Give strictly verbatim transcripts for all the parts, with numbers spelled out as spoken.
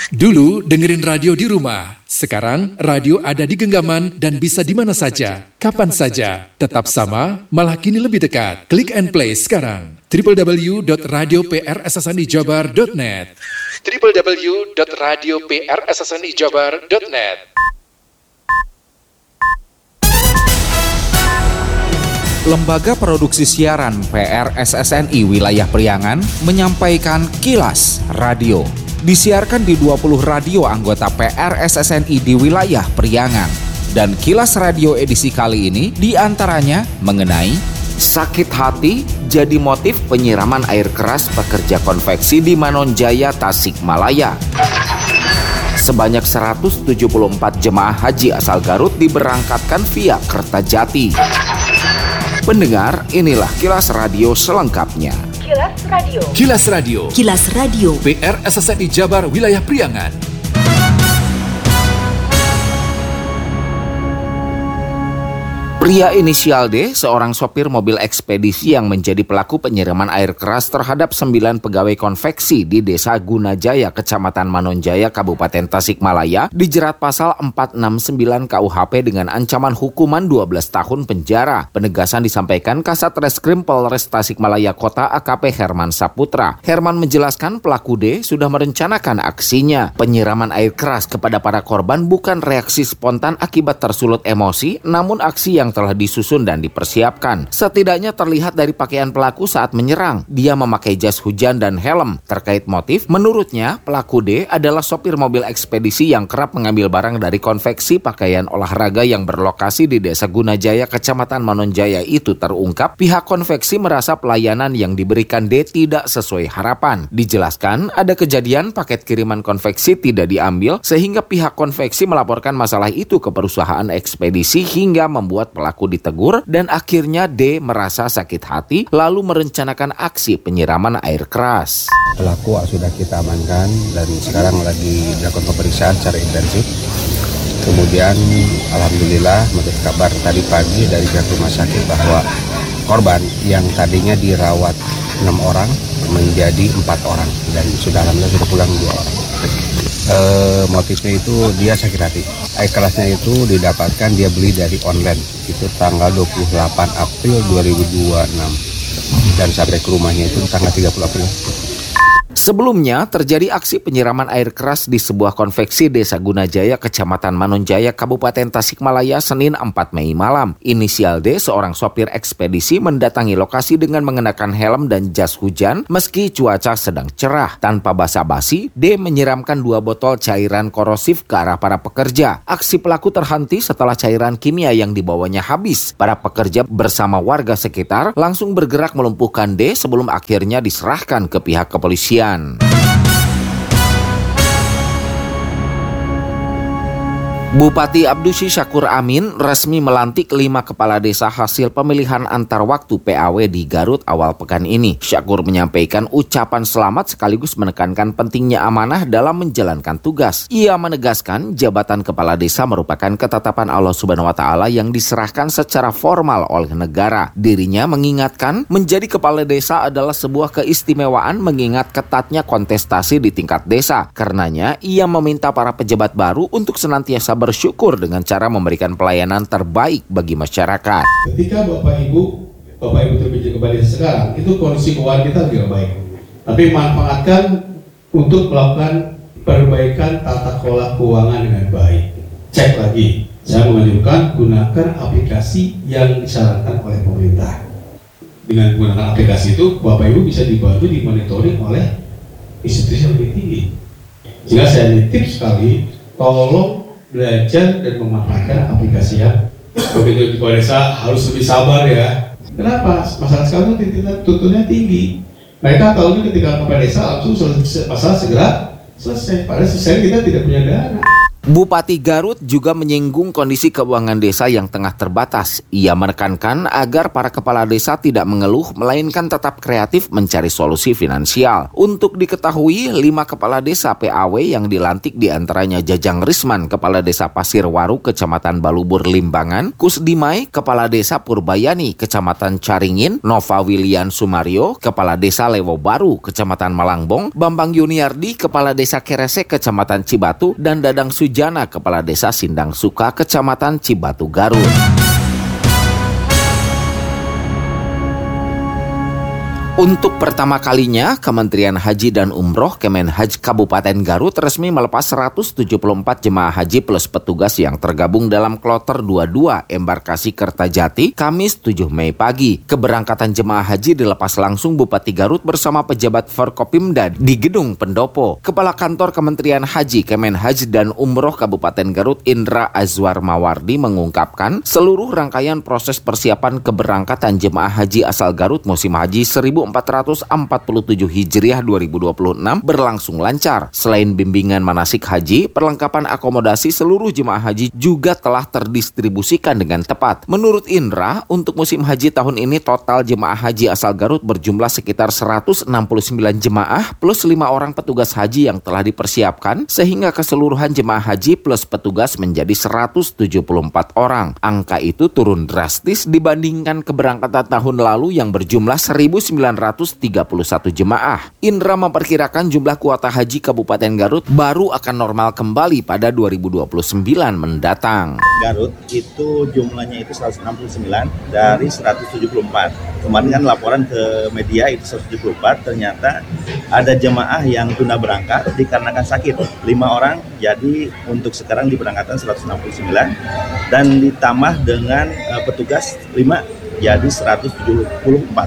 Dulu dengerin radio di rumah, sekarang radio ada di genggaman dan bisa di mana saja, kapan saja. Tetap sama, malah kini lebih dekat. Klik and play sekarang. w w w dot radio p r s s n i jabar dot net w w w dot radio p r s s n i jabar dot net. Lembaga Produksi Siaran P R S S N I Wilayah Priangan menyampaikan Kilas Radio. Disiarkan di dua puluh radio anggota P R S S N I di wilayah Priangan. Dan Kilas Radio edisi kali ini diantaranya mengenai sakit hati jadi motif penyiraman air keras pekerja konveksi di Manonjaya, Tasikmalaya. Sebanyak seratus tujuh puluh empat jemaah haji asal Garut diberangkatkan via Kertajati. Pendengar, inilah Kilas Radio selengkapnya. Kilas Radio. Kilas Radio. Kilas Radio. P R S S N I Jabar Wilayah Priangan. Pria inisial D, seorang sopir mobil ekspedisi yang menjadi pelaku penyiraman air keras terhadap sembilan pegawai konveksi di Desa Gunajaya, Kecamatan Manonjaya, Kabupaten Tasikmalaya, dijerat pasal empat enam sembilan K U H P dengan ancaman hukuman dua belas tahun penjara. Penegasan disampaikan Kasat Reskrim Polres Tasikmalaya Kota A K P Herman Saputra. Herman menjelaskan pelaku D sudah merencanakan aksinya. Penyiraman air keras kepada para korban bukan reaksi spontan akibat tersulut emosi, namun aksi yang telah disusun dan dipersiapkan. Setidaknya terlihat dari pakaian pelaku saat menyerang. Dia memakai jas hujan dan helm. Terkait motif, menurutnya pelaku D adalah sopir mobil ekspedisi yang kerap mengambil barang dari konveksi pakaian olahraga yang berlokasi di Desa Gunajaya, Kecamatan Manonjaya itu terungkap. Pihak konveksi merasa pelayanan yang diberikan D tidak sesuai harapan. Dijelaskan ada kejadian paket kiriman konveksi tidak diambil sehingga pihak konveksi melaporkan masalah itu ke perusahaan ekspedisi hingga membuat pelaku ditegur dan akhirnya D merasa sakit hati lalu merencanakan aksi penyiraman air keras. Pelaku sudah kita amankan dan sekarang lagi dilakukan pemeriksaan secara intensif. Kemudian alhamdulillah mendapat kabar tadi pagi dari pihak rumah sakit bahwa korban yang tadinya dirawat enam orang menjadi empat orang dan sudah alhamdulillah sudah pulang dua orang. E, motifnya itu dia sakit hati. Air kerasnya itu didapatkan dia beli dari online. Itu tanggal dua puluh delapan April dua ribu dua puluh enam. Dan sampai ke rumahnya itu tanggal tiga puluh April. Sebelumnya terjadi aksi penyiraman air keras di sebuah konveksi Desa Gunajaya, Kecamatan Manonjaya, Kabupaten Tasikmalaya, Senin empat Mei malam. Inisial D, seorang sopir ekspedisi, mendatangi lokasi dengan mengenakan helm dan jas hujan meski cuaca sedang cerah. Tanpa basa-basi, D menyiramkan dua botol cairan korosif ke arah para pekerja. Aksi pelaku terhenti setelah cairan kimia yang dibawanya habis. Para pekerja bersama warga sekitar langsung bergerak melumpuhkan D sebelum akhirnya diserahkan ke pihak kepolisian. Bupati Abdusi Syakur Amin resmi melantik lima kepala desa hasil pemilihan antar waktu P A W di Garut awal pekan ini. Syakur menyampaikan ucapan selamat sekaligus menekankan pentingnya amanah dalam menjalankan tugas. Ia menegaskan jabatan kepala desa merupakan ketetapan Allah Subhanahu wa Ta'ala yang diserahkan secara formal oleh negara. Dirinya mengingatkan menjadi kepala desa adalah sebuah keistimewaan mengingat ketatnya kontestasi di tingkat desa. Karenanya ia meminta para pejabat baru untuk senantiasa bersyukur dengan cara memberikan pelayanan terbaik bagi masyarakat. Ketika Bapak Ibu, Bapak Ibu terpilih kepala desa sekarang, itu kondisi keuangan kita tidak baik. Tapi manfaatkan untuk melakukan perbaikan tata kelola keuangan dengan baik. Cek lagi, saya menganjurkan gunakan aplikasi yang disarankan oleh pemerintah. Dengan menggunakan aplikasi itu, Bapak Ibu bisa dibantu dimonitoring oleh institusi yang lebih tinggi. Jika saya nitip sekali, tolong belajar dan memanfaatkan aplikasi yang begitu di desa harus lebih sabar ya. Kenapa? Masyarakat sekarang tuntutannya tinggi. Mereka tahunya ketika kepala desa langsung masalah segera selesai. Padahal selesai kita tidak punya dana. Bupati Garut juga menyinggung kondisi keuangan desa yang tengah terbatas. Ia menekankan agar para kepala desa tidak mengeluh, melainkan tetap kreatif mencari solusi finansial. Untuk diketahui, lima kepala desa P A W yang dilantik diantaranya Jajang Risman, Kepala Desa Pasirwaru, Kecamatan Balubur Limbangan, Kusdimai, Kepala Desa Purbayani, Kecamatan Caringin, Nova Wilian Sumario, Kepala Desa Lewo Baru, Kecamatan Malangbong, Bambang Yuniardi, Kepala Desa Kerese, Kecamatan Cibatu, dan Dadang Sujana, Kepala Desa Sindang Suka, Kecamatan Cibatu, Garut. Untuk pertama kalinya, Kementerian Haji dan Umroh Kemenhaj Kabupaten Garut resmi melepas seratus tujuh puluh empat jemaah haji plus petugas yang tergabung dalam kloter dua puluh dua embarkasi Kertajati, Kamis tujuh Mei pagi. Keberangkatan jemaah haji dilepas langsung Bupati Garut bersama pejabat Forkopimda di Gedung Pendopo. Kepala Kantor Kementerian Haji Kemenhaj dan Umroh Kabupaten Garut, Indra Azwar Mawardi, mengungkapkan seluruh rangkaian proses persiapan keberangkatan jemaah haji asal Garut musim haji seribu empat ratus empat puluh tujuh Hijriah dua ribu dua puluh enam berlangsung lancar. Selain bimbingan manasik haji, perlengkapan akomodasi seluruh jemaah haji juga telah terdistribusikan dengan tepat. Menurut Indra, untuk musim haji tahun ini total jemaah haji asal Garut berjumlah sekitar seratus enam puluh sembilan jemaah plus lima orang petugas haji yang telah dipersiapkan, sehingga keseluruhan jemaah haji plus petugas menjadi seratus tujuh puluh empat orang. Angka itu turun drastis dibandingkan keberangkatan tahun lalu yang berjumlah seribu sembilan ratus tiga puluh satu jemaah. Indra memperkirakan jumlah kuota haji Kabupaten Garut baru akan normal kembali pada dua ribu dua puluh sembilan mendatang. Garut itu jumlahnya itu seratus enam puluh sembilan dari seratus tujuh puluh empat. Kemarin kan laporan ke media itu seratus tujuh puluh empat, ternyata ada jemaah yang tunda berangkat dikarenakan sakit. lima orang, jadi untuk sekarang diberangkatkan seratus enam puluh sembilan dan ditambah dengan uh, petugas lima, jadi seratus tujuh puluh empat.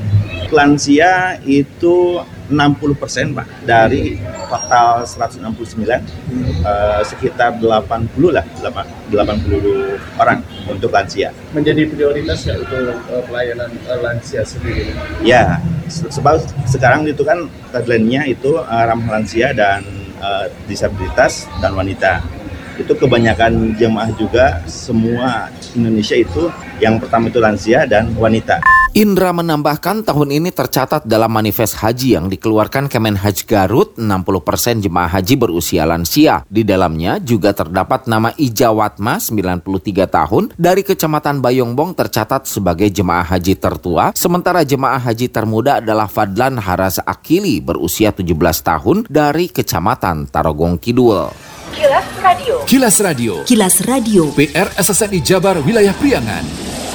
Lansia itu enam puluh persen Pak dari total seratus enam puluh sembilan, uh, sekitar delapan puluh lah, delapan puluh orang untuk lansia. Menjadi prioritas ya untuk uh, pelayanan uh, lansia sendiri? Ya, sebab sekarang itu kan tagline-nya itu uh, ramah lansia dan uh, disabilitas dan wanita. Itu kebanyakan jemaah juga semua Indonesia itu yang pertama itu lansia dan wanita. Indra menambahkan tahun ini tercatat dalam manifest haji yang dikeluarkan Kemenhaj Garut, enam puluh persen jemaah haji berusia lansia. Di dalamnya juga terdapat nama Ija Watma, sembilan puluh tiga tahun, dari Kecamatan Bayongbong tercatat sebagai jemaah haji tertua, sementara jemaah haji termuda adalah Fadlan Haraz Akili, berusia tujuh belas tahun, dari Kecamatan Tarogong Kidul. Kilas Radio. Kilas Radio. Kilas Radio. P R S S N I Jabar Wilayah Priangan.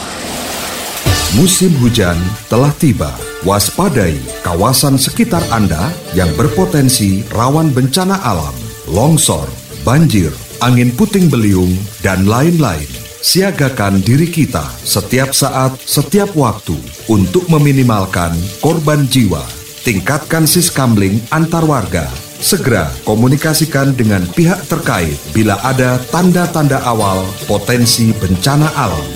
Musim hujan telah tiba. Waspadai kawasan sekitar Anda yang berpotensi rawan bencana alam, longsor, banjir, angin puting beliung, dan lain-lain. Siagakan diri kita setiap saat, setiap waktu untuk meminimalkan korban jiwa. Tingkatkan siskamling antar warga. Segera komunikasikan dengan pihak terkait bila ada tanda-tanda awal potensi bencana alam.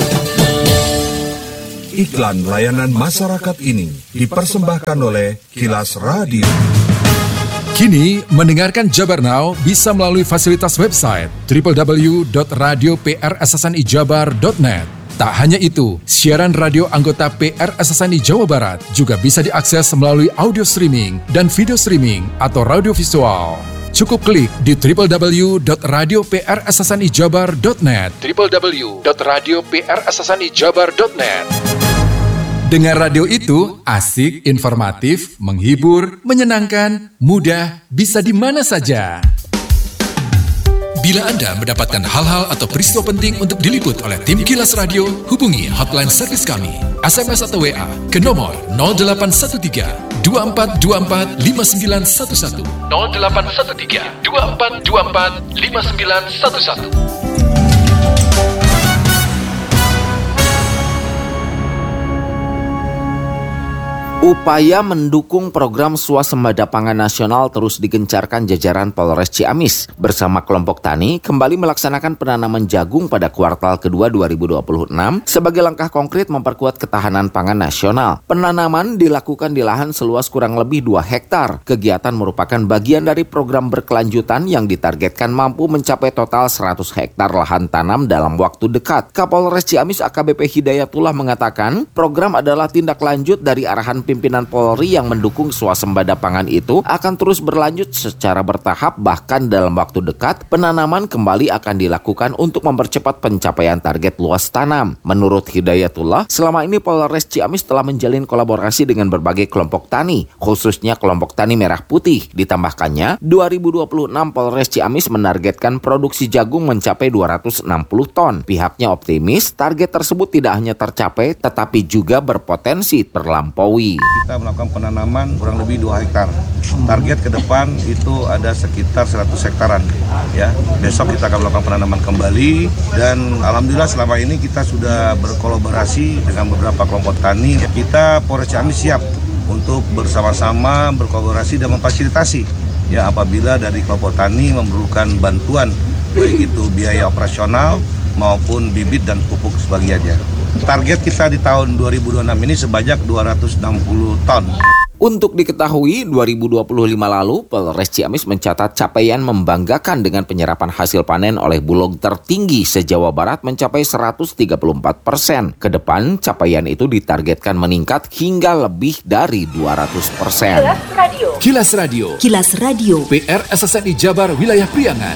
Iklan layanan masyarakat ini dipersembahkan oleh Kilas Radio. Kini, mendengarkan Jabar Now bisa melalui fasilitas website w w w dot radio p r s s n i jabar dot net. Tak hanya itu, siaran radio anggota P R S S N I Jawa Barat juga bisa diakses melalui audio streaming dan video streaming atau radio visual. Cukup klik di w w w dot radio p r s s n i jabar dot net w w w dot radio p r s s n i jabar dot net. Dengar radio itu asik, informatif, menghibur, menyenangkan, mudah, bisa di mana saja. Bila Anda mendapatkan hal-hal atau peristiwa penting untuk diliput oleh tim Kilas Radio, hubungi hotline servis kami, S M S atau W A ke nomor nol delapan satu tiga dua empat dua empat lima sembilan satu satu nol delapan satu tiga dua empat dua empat lima sembilan satu satu. Upaya mendukung program swasembada pangan nasional terus digencarkan jajaran Polres Ciamis. Bersama kelompok tani kembali melaksanakan penanaman jagung pada kuartal kedua dua ribu dua puluh enam sebagai langkah konkret memperkuat ketahanan pangan nasional. Penanaman dilakukan di lahan seluas kurang lebih dua hektar. Kegiatan merupakan bagian dari program berkelanjutan yang ditargetkan mampu mencapai total seratus hektar lahan tanam dalam waktu dekat. Kapolres Ciamis A K B P Hidayatullah mengatakan, program adalah tindak lanjut dari arahan pimpinan Polri yang mendukung swasembada pangan itu akan terus berlanjut secara bertahap, bahkan dalam waktu dekat penanaman kembali akan dilakukan untuk mempercepat pencapaian target luas tanam. Menurut Hidayatullah, selama ini Polres Ciamis telah menjalin kolaborasi dengan berbagai kelompok tani, khususnya kelompok tani merah putih. Ditambahkannya, dua ribu dua puluh enam Polres Ciamis menargetkan produksi jagung mencapai dua ratus enam puluh ton. Pihaknya optimis target tersebut tidak hanya tercapai tetapi juga berpotensi terlampaui. Kita melakukan penanaman kurang lebih dua hektar. Target ke depan itu ada sekitar seratus hektaran. Ya, besok kita akan melakukan penanaman kembali dan alhamdulillah selama ini kita sudah berkolaborasi dengan beberapa kelompok tani. Kita Polres Ciamis siap untuk bersama-sama berkolaborasi dan memfasilitasi ya apabila dari kelompok tani memerlukan bantuan baik itu biaya operasional maupun bibit dan pupuk sebagiannya. Target kita di tahun dua ribu dua puluh enam ini sebanyak dua ratus enam puluh ton. Untuk diketahui, dua ribu dua puluh lima lalu, Polres Ciamis mencatat capaian membanggakan dengan penyerapan hasil panen oleh Bulog tertinggi se-Jawa Barat mencapai seratus tiga puluh empat persen. Kedepan, capaian itu ditargetkan meningkat hingga lebih dari dua ratus persen. Kilas Radio. Kilas Radio. Kilas Radio. P R S S N I Jabar Wilayah Priangan.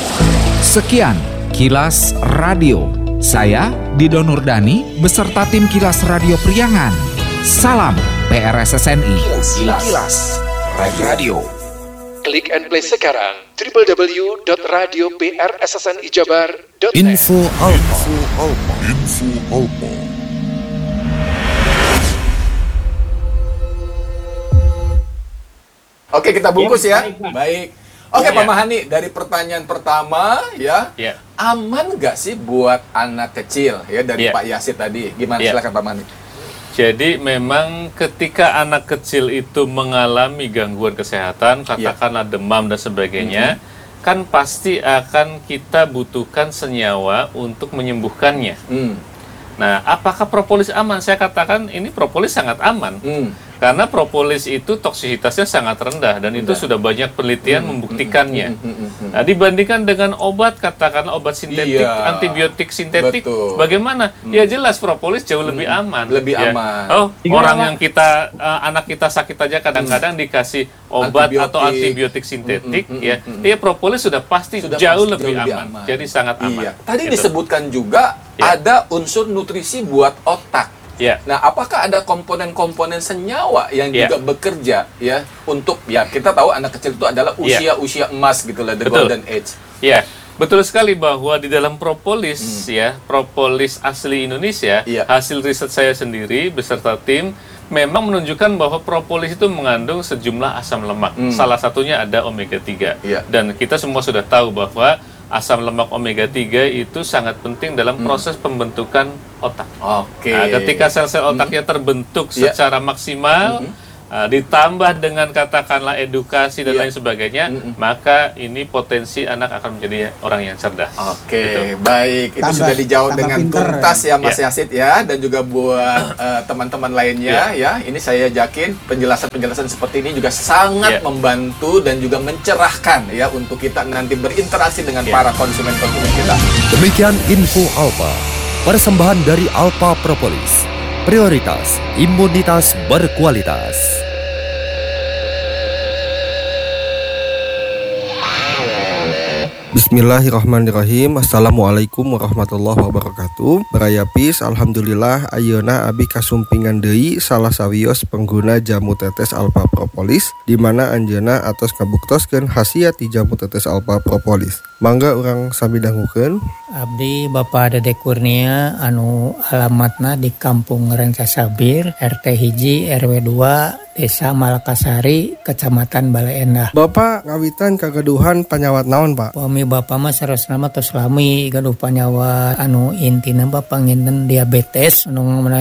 Sekian Kilas Radio. Saya Dido Nurdani beserta tim Kilas Radio Priangan. Salam P R S S N I. Kilas, Kilas Radio. Klik and play sekarang w w w dot radio p r s s n i jabar dot net. Info Alpa. Info Alpa. Info Alpa. Oke, kita bungkus ya. Baik. Oke, Pak Mahani, dari pertanyaan pertama ya, ya. aman nggak sih buat anak kecil ya dari ya. Pak Yasid tadi? Gimana? Ya. Silakan Pak Mahani. Jadi memang ketika anak kecil itu mengalami gangguan kesehatan, katakanlah ya. demam dan sebagainya, mm-hmm. kan pasti akan kita butuhkan senyawa untuk menyembuhkannya. Mm. Nah, apakah propolis aman? Saya katakan ini propolis sangat aman. Mm. Karena propolis itu toksisitasnya sangat rendah dan rendah. Itu sudah banyak penelitian hmm, membuktikannya. Hmm, hmm, hmm, hmm. Nah, dibandingkan dengan obat, katakanlah obat sintetik, iya, antibiotik sintetik, betul. Bagaimana? Hmm. Ya jelas propolis jauh hmm, lebih aman. Lebih ya. aman. Oh, Tiga orang apa? yang kita uh, anak kita sakit aja kadang-kadang hmm. dikasih obat antibiotik. atau antibiotik sintetik, hmm, hmm, ya, hmm, ya propolis sudah pasti sudah jauh, pasti lebih, jauh lebih aman. aman. Jadi sangat aman. Iya. Tadi gitu. disebutkan juga ya. ada unsur nutrisi buat otak. Ya. Nah, apakah ada komponen-komponen senyawa yang ya. juga bekerja ya untuk ya kita tahu anak kecil itu adalah usia-usia emas gitu lah, the betul. golden age. Ya, betul sekali bahwa di dalam propolis hmm. ya, propolis asli Indonesia, ya. hasil riset saya sendiri beserta tim memang menunjukkan bahwa propolis itu mengandung sejumlah asam lemak. Hmm. Salah satunya ada omega tiga. Ya. Dan kita semua sudah tahu bahwa asam lemak omega tiga itu sangat penting dalam hmm. proses pembentukan otak. Oke. Nah, ketika sel-sel otaknya terbentuk yeah. secara maksimal, mm-hmm. uh, ditambah dengan katakanlah edukasi dan yeah. lain sebagainya, mm-hmm. maka ini potensi anak akan menjadi orang yang cerdas. Oke, gitu. baik. Itu tambah, sudah dijawab dengan pinter. tuntas ya Mas yeah. Yasid ya, dan juga buat uh, teman-teman lainnya yeah. ya. Ini saya yakin penjelasan-penjelasan seperti ini juga sangat yeah. membantu dan juga mencerahkan ya untuk kita nanti berinteraksi dengan yeah. para konsumen-konsumen kita. Demikian info Alpa. Persembahan dari Alpa Propolis. Prioritas imunitas berkualitas. Bismillahirrahmanirrahim. Assalamualaikum warahmatullahi wabarakatuh. Beraya pis, alhamdulillah ayeuna abi kasumpingan deui salah sawios pengguna jamu tetes Alpa Propolis, di mana anjeuna atos kabuktoskeun khasiat ti jamu tetes Alpa Propolis. Mangga urang sami dangukeun. Abdi Bapak Dede Kurnia anu alamatna di Kampung Rancasabir, R T hiji R W dua, Desa Malakasari, Kecamatan Bale Endah. Bapak ngawitan kagaduhan panyawat naon, Pak? Pami Bapak mah sarosna tos lami gaduh panyawat anu intina Bapak nginten diabetes anu menaik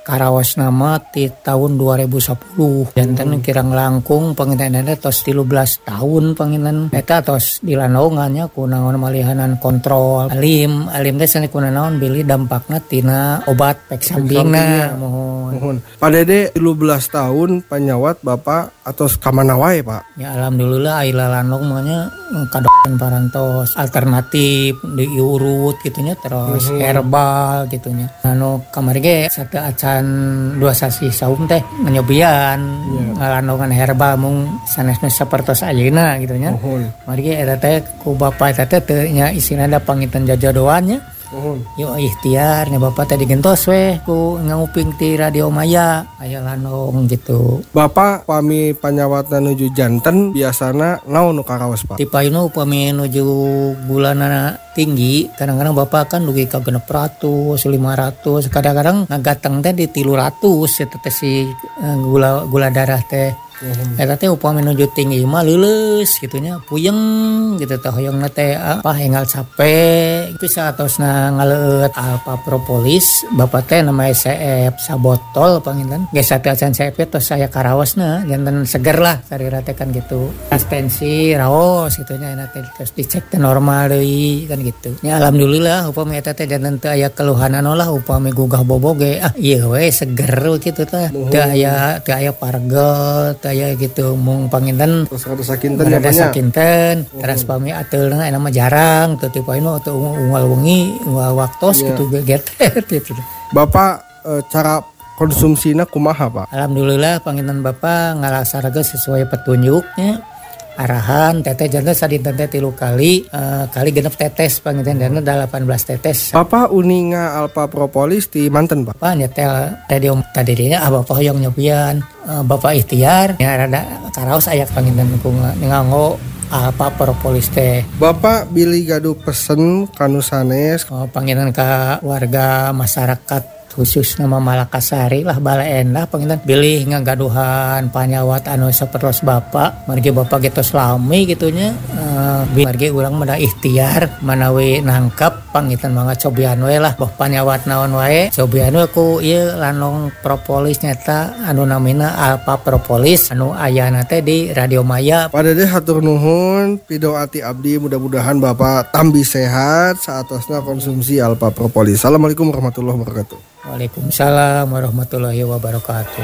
karawas nama di tahun dua ribu sepuluh. Jantan hmm. kirang langkung pengintannya tos tilu belas tahun pengintan. Eta tos dilanongannya kunaon malihanan kontrol. Alim, alim teh sani kunaon bili dampakna tina obat pek sambingna. Mohon. Mohon. Pak Dede tilu belas tahun penyawat Bapak atau kamana wae Pak? Ya alhamdulillah aila lanong makanya kadokan parantos alternatif diurut gitunya terus hmm. herbal gitunya. Anu kamari ge sate acan dua sasi saum teh nyobian yeah. ngalanongan herbal mung sanesna sapertos ayeuna gitunya. Oh, mari ge eta teh ku bapa eta teh teu nya isina da pangitan jajodoannya. Oh. Yo ikhtiar nya bapak tadi gentos weh ku nguping ti Radio Maya aya lanong gitu. Bapak pami panyawatna nuju janten biasana naon nu karaos Pak? Ti payuna upami nuju bulanana tinggi kadang-kadang bapak kan dugi ka genep ratus lima ratus kadang-kadang ngagateng teh di tilu ratus eta teh si gula gula darah teh. Mm-hmm. Eta teh upami nuju tinggi mah leuleus gitunya puyeng gitu teh hoyongna teh apa enggal capek itu saatosna ngaleut alpa propolis bapak teh nama S F sabotol panginten geus sate acan S F tos saya karawasna janten seger lah sarira teh kan gitu tensi raos gitunya enak teh terus dicek teh normal deui kan gitu nya alhamdulillah upami eta teh janten teu aya keluhanan lah upami gugah boboge ah ieu we seger gitu teh teu aya teu aya pargel aya gitu mung panginten terus rada sakinten rada sakinten terus pami ateulna enak mah jarang teu tipe anu teu unggal wengi unggal waktos yeah. gitu geget gitu. Bapak e, cara konsumsina kumaha Pak? Alhamdulillah panginten Bapak ngalaksanakeun sesuai petunjuknya arahan teteh jantan sadinten teh tilu kali uh, kali genep tetes panginten dana delapan belas tetes. Bapak uninga alpa propolis di manten Pak? Pak nyetel radio tadi dia ah Bapak hoyong nyobian uh, Bapak ikhtiar ya rada karaos aya panginten ku nganggo alpa propolis teh. Bapak bilih gaduh pesen kanu sanes oh, panginten ka warga masyarakat khusus nama Malakasari lah balaen lah panginten bilih ngagaduhan panyawat anu sapertos bapak margi bapak getos lami gitunya uh, margi urang mada ikhtiar manawi nangkap panginten mangga cobian we lah boh panyawat naon wae cobian we ku ieu lanong propolis nyata anu namina alpa propolis anu ayana teh di Radio Maya. Pak Dede hatur nuhun pidoati abdi mudah-mudahan bapak tambi sehat saatosna konsumsi alpa propolis. Assalamualaikum warahmatullahi wabarakatuh. Waalaikumsalam warahmatullahi wabarakatuh.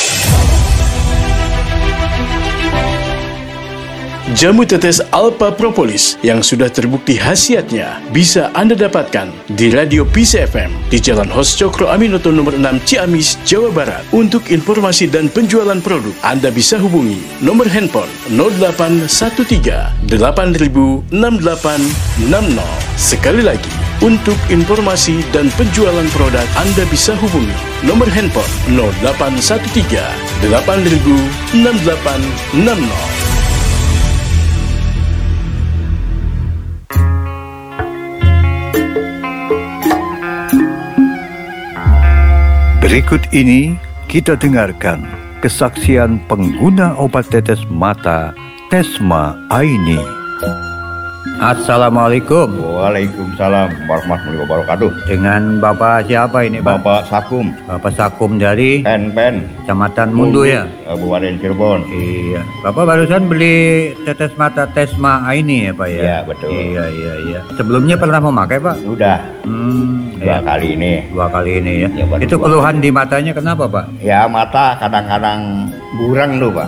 Jamu tetes Alpa Propolis yang sudah terbukti khasiatnya bisa Anda dapatkan di Radio Peace F M di Jalan Hos Cokro Aminoto nomor enam Ciamis, Jawa Barat. Untuk informasi dan penjualan produk, Anda bisa hubungi nomor handphone nol delapan satu tiga delapan nol enam delapan enam nol. Sekali lagi, untuk informasi dan penjualan produk Anda bisa hubungi nomor handphone nol delapan satu tiga delapan nol enam delapan enam nol. Berikut ini kita dengarkan kesaksian pengguna obat tetes mata Tesma Aini. Assalamualaikum. Waalaikumsalam warahmatullahi wabarakatuh. Dengan Bapak siapa ini, Pak? Bapak Sakum. Bapak Sakum dari Pen Pen, Kecamatan Mundu ya? Kabupaten Cirebon. Iya. Bapak barusan beli tetes mata Tesma Aini ya, Pak ya? Iya, betul. Iya, iya, iya. Sebelumnya pernah memakai, Pak? Sudah. Hmm, dua ya. kali ini. Dua kali ini ya. ya Itu keluhan di matanya kenapa, Pak? Ya, mata kadang-kadang buram tuh, Pak.